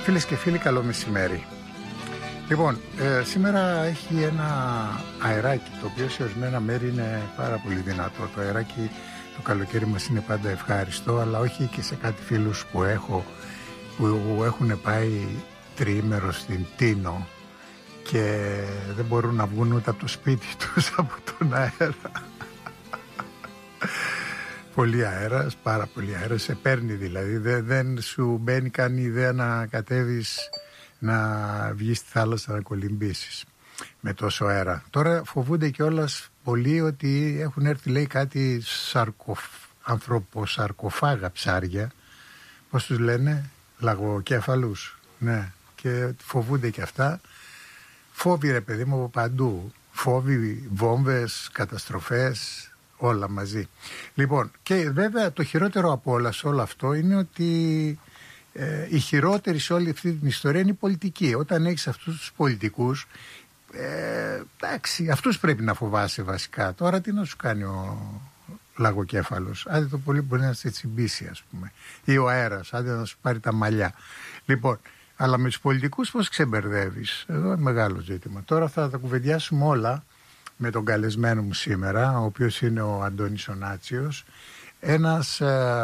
Φίλες και φίλοι, καλό μεσημέρι. Λοιπόν, σήμερα έχει ένα αεράκι, το οποίο σε ορισμένα μέρη είναι πάρα πολύ δυνατό. Το αεράκι το καλοκαίρι μας είναι πάντα ευχάριστο, αλλά όχι και σε κάτι φίλους που έχω, που έχουν πάει τριήμερο στην Τίνο και δεν μπορούν να βγουν ούτε από το σπίτι τους από τον αέρα. Πολύ αέρας, πάρα πολύ αέρας, σε παίρνει δηλαδή, δεν σου μπαίνει καν η ιδέα να κατέβεις, να βγεις στη θάλασσα να κολυμπήσεις με τόσο αέρα. Τώρα φοβούνται κιόλας πολύ ότι έχουν έρθει, λέει, κάτι ανθρωποσαρκοφάγα ψάρια, πώς τους λένε, λαγοκέφαλους, ναι, και φοβούνται και αυτά. Φόβοι, ρε παιδί μου, από παντού, φόβοι, βόμβες, καταστροφές, όλα μαζί. Λοιπόν, και βέβαια το χειρότερο από όλα σε όλο αυτό είναι ότι οι χειρότεροι σε όλη αυτή την ιστορία είναι οι πολιτικοί. Όταν έχεις αυτούς τους πολιτικούς, εντάξει, αυτούς πρέπει να φοβάσαι βασικά. Τώρα τι να σου κάνει ο λαγοκέφαλος? Άντε το πολύ μπορεί να σε τσιμπήσει, ας πούμε, ή ο αέρας, άντε να σου πάρει τα μαλλιά. Λοιπόν, αλλά με τους πολιτικούς πώς ξεμπερδεύεις? Εδώ είναι μεγάλο ζήτημα. Τώρα θα τα κουβεντιάσουμε όλα με τον καλεσμένο μου σήμερα, ο οποίος είναι ο Αντώνης ο Νάτσιος, ένας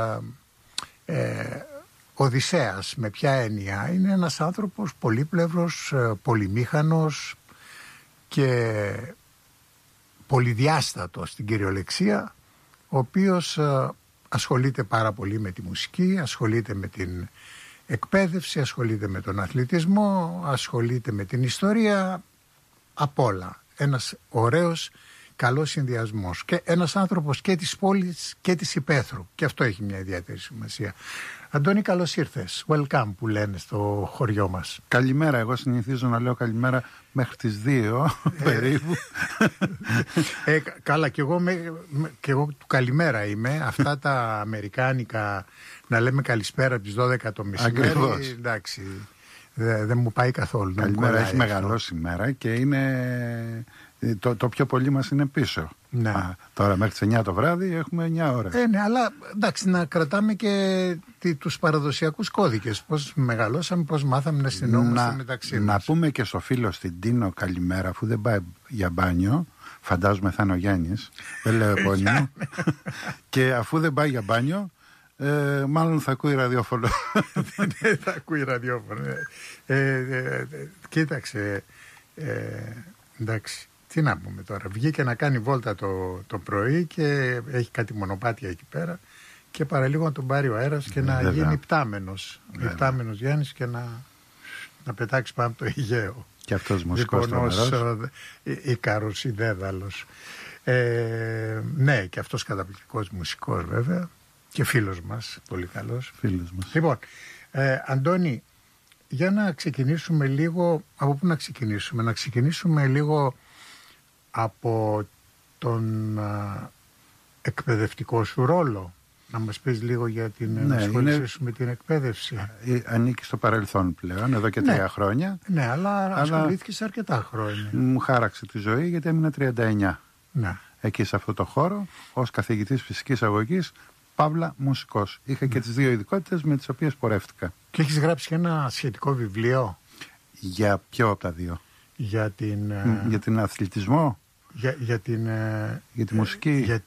Οδυσσέας. Με ποια έννοια? Είναι ένας άνθρωπος πολύπλευρος, πολυμήχανος και πολυδιάστατος στην κυριολεξία, ο οποίος ασχολείται πάρα πολύ με τη μουσική, ασχολείται με την εκπαίδευση, ασχολείται με τον αθλητισμό, ασχολείται με την ιστορία, απ' όλα. Ένας ωραίος, καλός συνδυασμός. Και ένας άνθρωπος και της πόλης και της υπαίθρου. Και αυτό έχει μια ιδιαίτερη σημασία. Αντώνη, καλώς ήρθες. Welcome που λένε στο χωριό μας. Καλημέρα. Εγώ συνηθίζω να λέω καλημέρα μέχρι τις 2 περίπου. Καλά, και εγώ του καλημέρα είμαι. Αυτά τα αμερικάνικα να λέμε καλησπέρα από τις 12 το μεσημέρι. Ακριβώς. Εντάξει, δεν μου πάει καθόλου. Καλημέρα, έχει μεγαλώσει η μέρα και είναι το πιο πολύ μας είναι πίσω. Ναι. Τώρα μέχρι τις 9 το βράδυ έχουμε 9 ώρες. Ναι, αλλά εντάξει, να κρατάμε και τους παραδοσιακούς κώδικες. Πώς μεγαλώσαμε, πώς μάθαμε να συνεννοούμαστε μεταξύ μας. Να πούμε και στο φίλο στην Τίνο καλημέρα, αφού δεν πάει για μπάνιο. Φαντάζομαι θα είναι ο Γιάννης, δεν λέω επώνυμο. Και αφού δεν πάει για μπάνιο, μάλλον θα ακούει ραδιόφωνο. Δεν θα ακούει ραδιόφωνο. Κοίταξε, εντάξει, τι να πούμε τώρα. Βγήκε να κάνει βόλτα το πρωί και έχει κάτι μονοπάτια εκεί πέρα και παραλίγο να τον πάρει ο αέρας και να γίνει υπτάμενος. Υπτάμενος Γιάννης και να πετάξει πάνω από το Αιγαίο. Και αυτός μουσικός τρομερός. Ικαρός ή Δέδαλος. Ναι, και αυτός καταπληκτικός μουσικός βέβαια. Και φίλος μας, πολύ καλός. Φίλος μας. Λοιπόν, Αντώνη, για να ξεκινήσουμε λίγο, από πού να ξεκινήσουμε? Να ξεκινήσουμε λίγο από τον εκπαιδευτικό σου ρόλο. Να μας πεις λίγο για την ασχόλησή σου με την εκπαίδευση. Ανήκει στο παρελθόν πλέον, εδώ και 3 χρόνια. Ναι, αλλά ασχολήθηκες αρκετά χρόνια. Μου χάραξε τη ζωή γιατί έμεινα 39. Ναι. Εκεί σε αυτό το χώρο, ως καθηγητής φυσικής αγωγής, παύλα μουσικός. Είχα και τις 2 ειδικότητες με τις οποίες πορεύτηκα. Και έχεις γράψει και ένα σχετικό βιβλίο. Για ποιο από τα 2? Για την αθλητισμό. Για τη μουσική.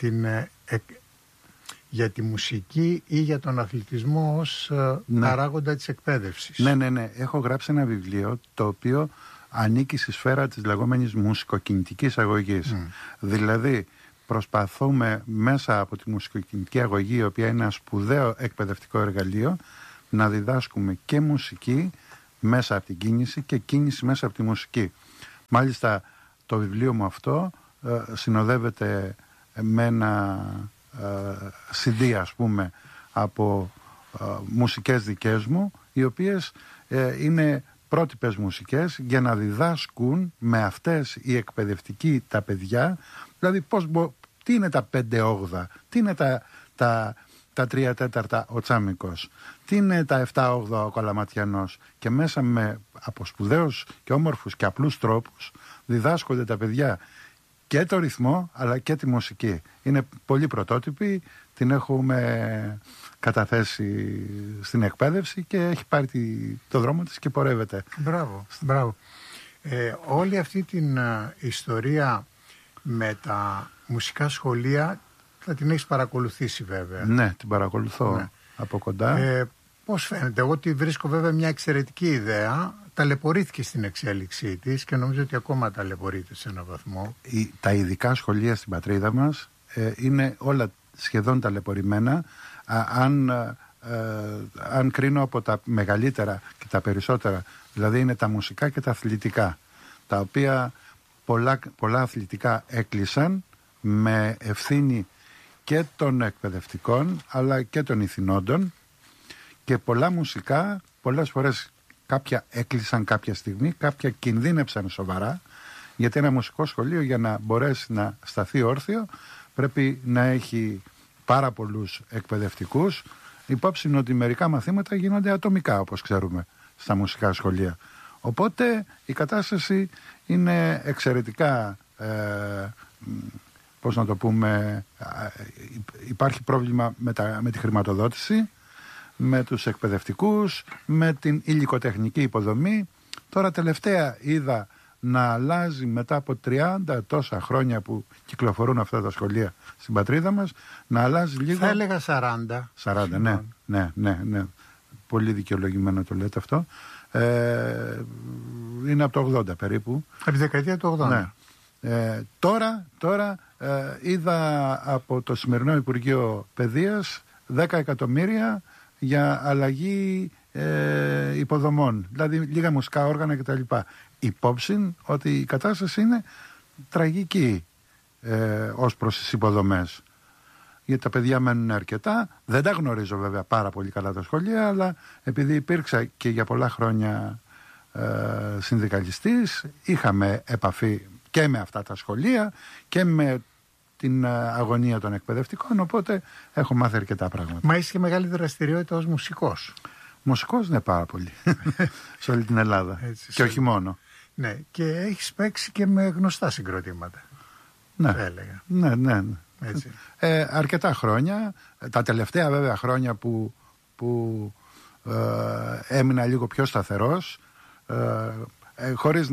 Για τη μουσική ή για τον αθλητισμό ως παράγοντα της εκπαίδευσης. Ναι. Έχω γράψει ένα βιβλίο το οποίο ανήκει στη σφαίρα της λεγόμενης μουσικοκινητικής αγωγής. Δηλαδή προσπαθούμε μέσα από τη μουσικοκινητική αγωγή, η οποία είναι ένα σπουδαίο εκπαιδευτικό εργαλείο, να διδάσκουμε και μουσική μέσα από την κίνηση και κίνηση μέσα από τη μουσική. Μάλιστα το βιβλίο μου αυτό συνοδεύεται με ένα CD, ας πούμε, από μουσικές δικές μου, οι οποίες είναι πρότυπες μουσικές για να διδάσκουν με αυτές οι εκπαιδευτικοί τα παιδιά, δηλαδή τι είναι τα 5/8, τι είναι τα 3/4 ο Τσάμικος, τι είναι τα 7/8 ο Καλαματιανός, και μέσα από σπουδαίους και όμορφους και απλούς τρόπους διδάσκονται τα παιδιά και το ρυθμό αλλά και τη μουσική. Είναι πολύ πρωτότυπη, την έχουμε καταθέσει στην εκπαίδευση και έχει πάρει το δρόμο της και πορεύεται. Μπράβο. Όλη αυτή την ιστορία με τα μουσικά σχολεία θα την έχεις παρακολουθήσει βέβαια. Ναι, την παρακολουθώ από κοντά. Πώς φαίνεται? Εγώ τη βρίσκω βέβαια μια εξαιρετική ιδέα. Ταλαιπωρήθηκε στην εξέλιξή της και νομίζω ότι ακόμα ταλαιπωρείται σε έναν βαθμό. Τα ειδικά σχολεία στην πατρίδα μας είναι όλα σχεδόν ταλαιπωρημένα. Αν κρίνω από τα μεγαλύτερα και τα περισσότερα, δηλαδή είναι τα μουσικά και τα αθλητικά, τα οποία πολλά αθλητικά έκλεισαν με ευθύνη και των εκπαιδευτικών αλλά και των ηθινόντων, και πολλά μουσικά πολλές φορές κάποια έκλεισαν κάποια στιγμή, κάποια κινδύνεψαν σοβαρά, γιατί ένα μουσικό σχολείο για να μπορέσει να σταθεί όρθιο πρέπει να έχει πάρα πολλούς εκπαιδευτικούς. Υπόψη είναι ότι μερικά μαθήματα γίνονται ατομικά, όπως ξέρουμε, στα μουσικά σχολεία. Οπότε η κατάσταση είναι εξαιρετικά, πώς να το πούμε, υπάρχει πρόβλημα με τη χρηματοδότηση, με τους εκπαιδευτικούς, με την υλικοτεχνική υποδομή. Τώρα τελευταία είδα να αλλάζει μετά από 30 τόσα χρόνια που κυκλοφορούν αυτά τα σχολεία στην πατρίδα μας, να αλλάζει λίγο. Θα έλεγα 40. 40, ναι. Πολύ δικαιολογημένο το λέτε αυτό. Είναι από το 80 περίπου. Από τη δεκαετία του 80. Ναι. Τώρα είδα από το σημερινό Υπουργείο Παιδείας 10 εκατομμύρια για αλλαγή υποδομών, δηλαδή λίγα μουσικά όργανα κτλ. Υπόψη ότι η κατάσταση είναι τραγική ως προς τις υποδομές, γιατί τα παιδιά μένουν αρκετά. Δεν τα γνωρίζω βέβαια πάρα πολύ καλά τα σχολεία, αλλά επειδή υπήρξα και για πολλά χρόνια συνδικαλιστής, είχαμε επαφή και με αυτά τα σχολεία και με την αγωνία των εκπαιδευτικών, οπότε έχω μάθει αρκετά πράγματα. Μα είσαι και μεγάλη δραστηριότητα ως μουσικός. Μουσικός, ναι, πάρα πολύ. Σε όλη την Ελλάδα. Έτσι, και όχι μόνο. Ναι, και έχεις παίξει και με γνωστά συγκροτήματα. Ναι, θα έλεγα. Ναι. Έτσι. Αρκετά χρόνια. Τα τελευταία βέβαια χρόνια που έμεινα λίγο πιο σταθερός, χωρίς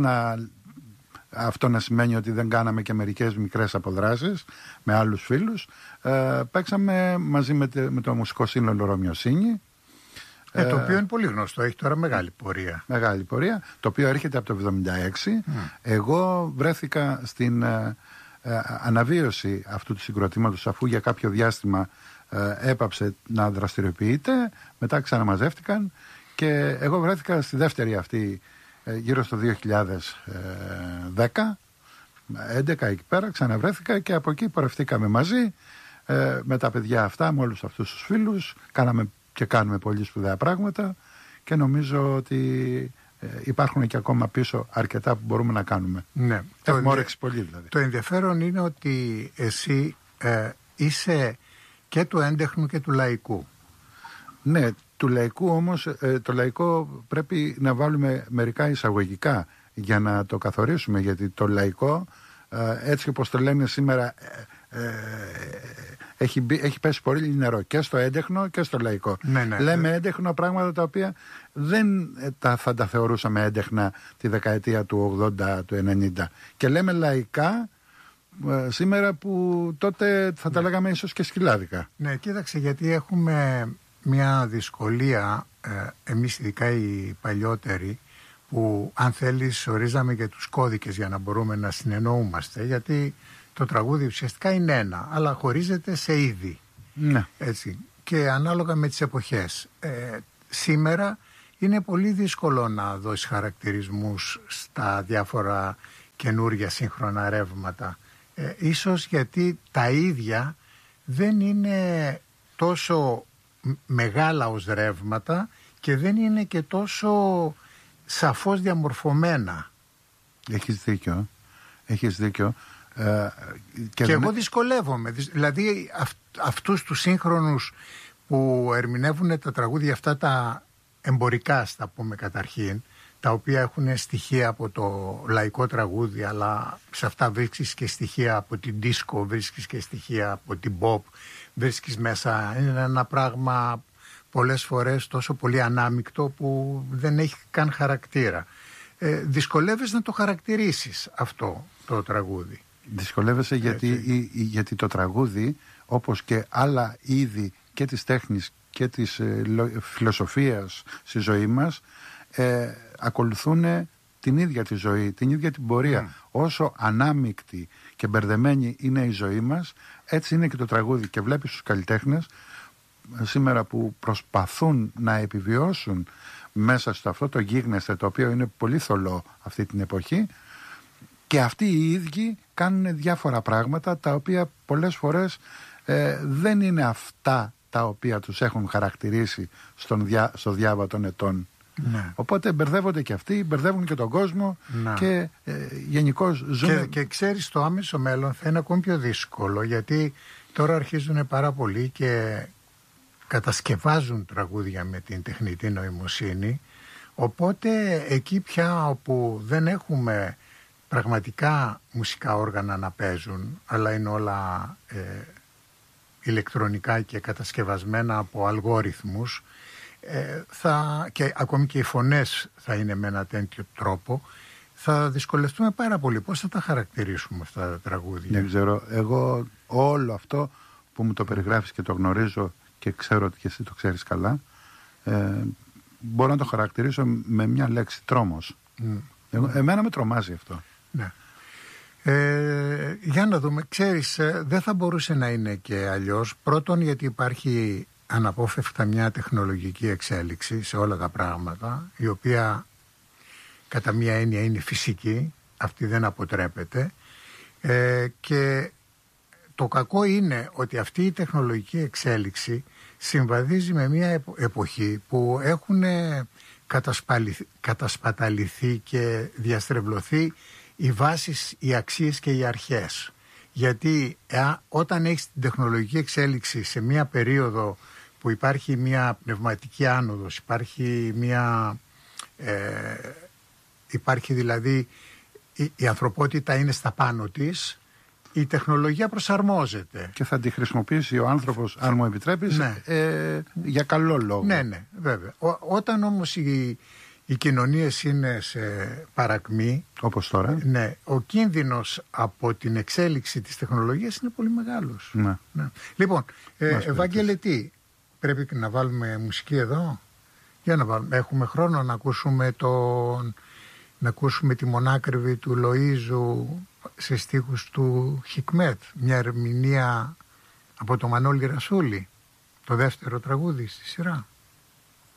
αυτό να σημαίνει ότι δεν κάναμε και μερικές μικρές αποδράσεις με άλλους φίλους. Παίξαμε μαζί με το μουσικό σύνολο Ρωμιοσύνη, το οποίο είναι πολύ γνωστό, έχει τώρα μεγάλη πορεία. Μεγάλη πορεία, το οποίο έρχεται από το 1976. Εγώ βρέθηκα στην αναβίωση αυτού του συγκροτήματος, αφού για κάποιο διάστημα έπαψε να δραστηριοποιείται, μετά ξαναμαζεύτηκαν και εγώ βρέθηκα στη δεύτερη αυτή γύρω στο 2010, 11 εκεί πέρα, ξαναβρέθηκα και από εκεί πορευτήκαμε μαζί με τα παιδιά αυτά, με όλους αυτούς τους φίλους, κάνουμε πολύ σπουδαία πράγματα και νομίζω ότι υπάρχουν και ακόμα πίσω αρκετά που μπορούμε να κάνουμε. Ναι. Έχουμε όρεξη πολύ δηλαδή. Το ενδιαφέρον είναι ότι εσύ είσαι και του έντεχνου και του λαϊκού. Ναι. Του λαϊκού όμως, το λαϊκό πρέπει να βάλουμε μερικά εισαγωγικά για να το καθορίσουμε, γιατί το λαϊκό, έτσι όπως το λένε σήμερα, έχει πέσει πολύ νερό και στο έντεχνο και στο λαϊκό. Ναι. Λέμε έντεχνο πράγματα τα οποία δεν θα τα θεωρούσαμε έντεχνα τη δεκαετία του 80, του 90. Και λέμε λαϊκά σήμερα που τότε θα τα λέγαμε ίσως και σκυλάδικα. Ναι, κοίταξε, γιατί έχουμε μια δυσκολία, εμείς ειδικά οι παλιότεροι, που αν θέλεις ορίζαμε και τους κώδικες για να μπορούμε να συνεννοούμαστε, γιατί το τραγούδι ουσιαστικά είναι ένα, αλλά χωρίζεται σε είδη. Ναι. Έτσι. Και ανάλογα με τις εποχές. Σήμερα είναι πολύ δύσκολο να δώσεις χαρακτηρισμούς στα διάφορα καινούργια σύγχρονα ρεύματα. Ίσως γιατί τα ίδια δεν είναι τόσο μεγάλα ως ρεύματα και δεν είναι και τόσο σαφώς διαμορφωμένα. Έχεις δίκιο. Και εγώ δυσκολεύομαι. Δηλαδή αυτούς τους σύγχρονους που ερμηνεύουν τα τραγούδια αυτά τα εμπορικά, στα πούμε καταρχήν, τα οποία έχουν στοιχεία από το λαϊκό τραγούδι, αλλά σε αυτά βρίσκεις και στοιχεία από την disco, βρίσκεις και στοιχεία από την pop, βρίσκεις μέσα. Είναι ένα πράγμα πολλές φορές τόσο πολύ ανάμεικτο που δεν έχει καν χαρακτήρα. Δυσκολεύεσαι να το χαρακτηρίσεις αυτό το τραγούδι. Δυσκολεύεσαι γιατί το τραγούδι, όπως και άλλα είδη και της τέχνης και της φιλοσοφίας στη ζωή μας, ακολουθούν την ίδια τη ζωή, την ίδια την πορεία. Όσο ανάμεικτη και μπερδεμένη είναι η ζωή μας, έτσι είναι και το τραγούδι. Και βλέπεις τους καλλιτέχνες σήμερα που προσπαθούν να επιβιώσουν μέσα στο αυτό το γίγνεσθε, το οποίο είναι πολύ θολό αυτή την εποχή, και αυτοί οι ίδιοι κάνουν διάφορα πράγματα τα οποία πολλές φορές δεν είναι αυτά τα οποία τους έχουν χαρακτηρίσει στο διάβα των ετών. Ναι. Οπότε μπερδεύονται και αυτοί, μπερδεύουν και τον κόσμο, και γενικώς ζουν. Και ξέρεις, το άμεσο μέλλον θα είναι ακόμη πιο δύσκολο, γιατί τώρα αρχίζουν πάρα πολύ και κατασκευάζουν τραγούδια με την τεχνητή νοημοσύνη, οπότε εκεί πια όπου δεν έχουμε πραγματικά μουσικά όργανα να παίζουν, αλλά είναι όλα ηλεκτρονικά και κατασκευασμένα από αλγόριθμους, και ακόμη και οι φωνές θα είναι με ένα τέτοιο τρόπο, θα δυσκολευτούμε πάρα πολύ. Πώς θα τα χαρακτηρίσουμε αυτά τα τραγούδια? Δεν ξέρω. Εγώ όλο αυτό που μου το περιγράφεις και το γνωρίζω και ξέρω ότι και εσύ το ξέρεις καλά, μπορώ να το χαρακτηρίσω με μια λέξη: τρόμος. Εμένα με τρομάζει αυτό. Ναι. Για να δούμε. Ξέρεις, δεν θα μπορούσε να είναι και αλλιώς. Πρώτον, γιατί υπάρχει αναπόφευκτα μια τεχνολογική εξέλιξη σε όλα τα πράγματα, η οποία κατά μία έννοια είναι φυσική, αυτή δεν αποτρέπεται, και το κακό είναι ότι αυτή η τεχνολογική εξέλιξη συμβαδίζει με μια εποχή που έχουν κατασπαταληθεί και διαστρεβλωθεί οι βάσεις, οι αξίες και οι αρχές. Γιατί όταν έχεις την τεχνολογική εξέλιξη σε μια περίοδο που υπάρχει μια πνευματική άνοδος, υπάρχει δηλαδή η ανθρωπότητα είναι στα πάνω της, η τεχνολογία προσαρμόζεται. Και θα τη χρησιμοποιήσει ο άνθρωπος, αν μου επιτρέπεις, για καλό λόγο. Ναι, βέβαια. Όταν όμως οι κοινωνίες είναι σε παρακμή, όπως τώρα, ναι, ο κίνδυνος από την εξέλιξη της τεχνολογίας είναι πολύ μεγάλος. Ναι. Λοιπόν, Ευάγγελε, τι, πρέπει να βάλουμε μουσική εδώ? Για να βάλουμε. Έχουμε χρόνο να ακούσουμε τη μονάκριβη του Λοΐζου σε στίχους του Χικμέτ, μια ερμηνεία από το Μανώλη Ρασούλη, το δεύτερο τραγούδι στη σειρά.